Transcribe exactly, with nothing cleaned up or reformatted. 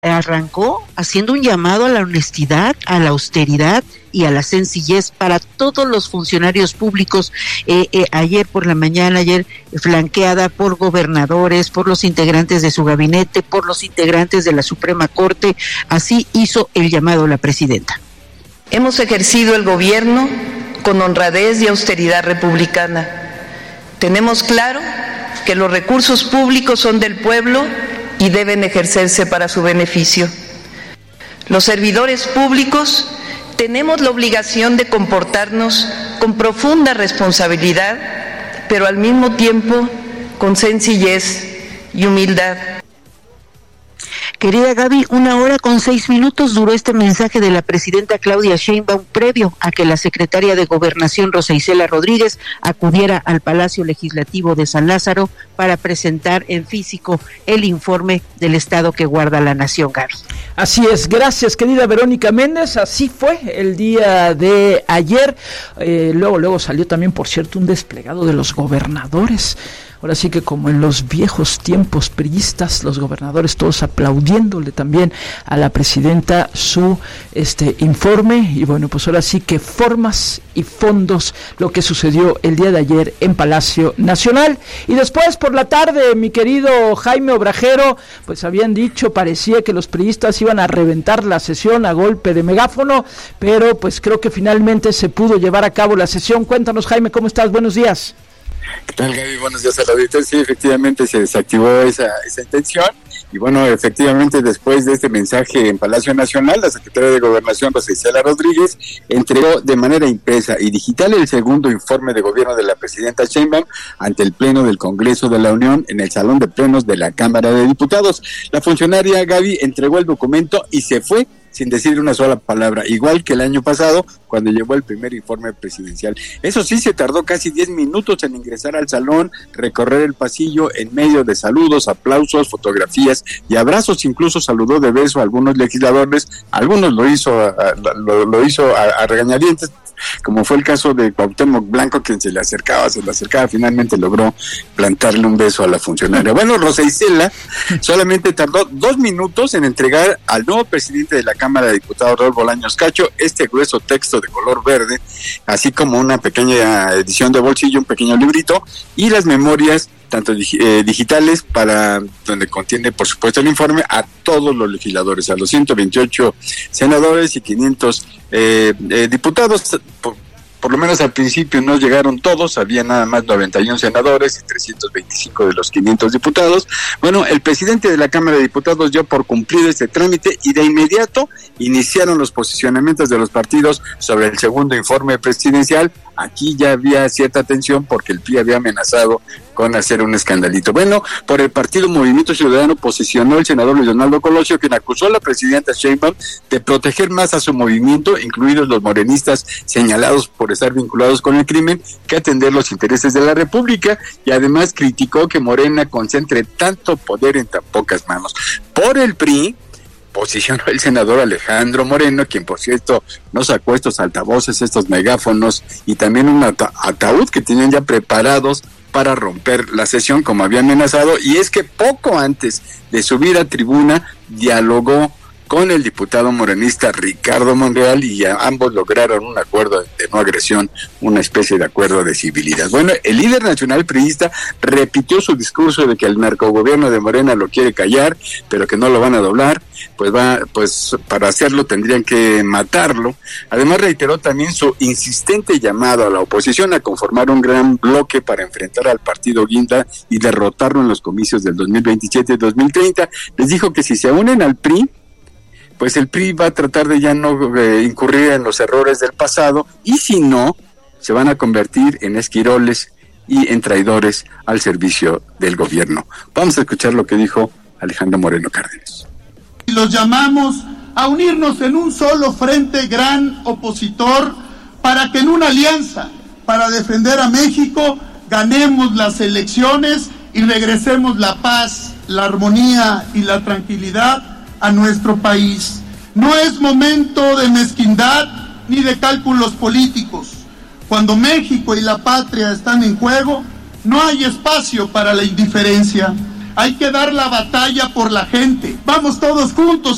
arrancó haciendo un llamado a la honestidad, a la austeridad y a la sencillez para todos los funcionarios públicos. Eh, eh, ayer por la mañana, ayer flanqueada por gobernadores, por los integrantes de su gabinete, por los integrantes de la Suprema Corte, así hizo el llamado la presidenta. Hemos ejercido el gobierno con honradez y austeridad republicana. Tenemos claro que los recursos públicos son del pueblo y deben ejercerse para su beneficio. Los servidores públicos tenemos la obligación de comportarnos con profunda responsabilidad, pero al mismo tiempo con sencillez y humildad. Querida Gaby, una hora con seis minutos duró este mensaje de la presidenta Claudia Sheinbaum previo a que la secretaria de Gobernación Rosa Isela Rodríguez acudiera al Palacio Legislativo de San Lázaro para presentar en físico el informe del estado que guarda la nación, Gaby. Así es, gracias querida Verónica Méndez, así fue el día de ayer, eh, luego, luego salió también, por cierto, un desplegado de los gobernadores. Ahora sí que como en los viejos tiempos priistas, los gobernadores todos aplaudiéndole también a la presidenta su este informe, y bueno, pues ahora sí que formas y fondos lo que sucedió el día de ayer en Palacio Nacional. Y después por la tarde, mi querido Jaime Obrajero, pues habían dicho, parecía que los priistas iban a reventar la sesión a golpe de megáfono, pero pues creo que finalmente se pudo llevar a cabo la sesión. Cuéntanos, Jaime, ¿cómo estás? Buenos días. ¿Qué tal, Gaby? Buenos días al auditorio. Sí, efectivamente se desactivó esa, esa intención. Y bueno, efectivamente, después de este mensaje en Palacio Nacional, la secretaria de Gobernación, Rosa Isela Rodríguez, entregó de manera impresa y digital el segundo informe de gobierno de la presidenta Sheinbaum ante el Pleno del Congreso de la Unión en el Salón de Plenos de la Cámara de Diputados. La funcionaria, Gaby, entregó el documento y se fue sin decir una sola palabra, igual que el año pasado, cuando llevó el primer informe presidencial. Eso sí, se tardó casi diez minutos en ingresar al salón, recorrer el pasillo en medio de saludos, aplausos, fotografías y abrazos. Incluso saludó de beso a algunos legisladores, algunos lo hizo a, a, lo, lo hizo a, a regañadientes, como fue el caso de Cuauhtémoc Blanco, quien se le acercaba, se le acercaba, finalmente logró plantarle un beso a la funcionaria. Bueno, Rosa Isela solamente tardó dos minutos en entregar al nuevo presidente de la Cámara de Diputados, Raúl Bolaños Cacho, este grueso texto de color verde, así como una pequeña edición de bolsillo, un pequeño librito, y las memorias tanto eh, digitales, para donde contiene, por supuesto, el informe a todos los legisladores, a los ciento veintiocho senadores y quinientos eh, eh, diputados. Por, por lo menos al principio no llegaron todos, había nada más noventa y uno senadores y trescientos veinticinco de los quinientos diputados. Bueno, el presidente de la Cámara de Diputados dio por cumplido este trámite y de inmediato iniciaron los posicionamientos de los partidos sobre el segundo informe presidencial. Aquí ya había cierta tensión porque el P R I había amenazado con hacer un escandalito. Bueno, por el partido Movimiento Ciudadano posicionó el senador Luis Donaldo Colosio, quien acusó a la presidenta Sheinbaum de proteger más a su movimiento, incluidos los morenistas señalados por estar vinculados con el crimen, que atender los intereses de la República, y además criticó que Morena concentre tanto poder en tan pocas manos. Por el P R I posicionó el senador Alejandro Moreno, quien por cierto no sacó estos altavoces, estos megáfonos y también un ata- ataúd que tenían ya preparados para romper la sesión como había amenazado, y es que poco antes de subir a tribuna dialogó con el diputado morenista Ricardo Monreal y ya ambos lograron un acuerdo de no agresión, una especie de acuerdo de civilidad. Bueno, el líder nacional priista repitió su discurso de que el narcogobierno de Morena lo quiere callar, pero que no lo van a doblar, pues va, pues para hacerlo tendrían que matarlo. Además reiteró también su insistente llamado a la oposición a conformar un gran bloque para enfrentar al partido Guinda y derrotarlo en los comicios del dos mil veintisiete y dos mil treinta. Les dijo que si se unen al P R I, pues el P R I va a tratar de ya no eh, incurrir en los errores del pasado, y si no, se van a convertir en esquiroles y en traidores al servicio del gobierno. Vamos a escuchar lo que dijo Alejandro Moreno Cárdenas. Los llamamos a unirnos en un solo frente gran opositor para que en una alianza para defender a México ganemos las elecciones y regresemos la paz, la armonía y la tranquilidad a nuestro país. No es momento de mezquindad ni de cálculos políticos. Cuando México y la patria están en juego, no hay espacio para la indiferencia. Hay que dar la batalla por la gente. Vamos todos juntos.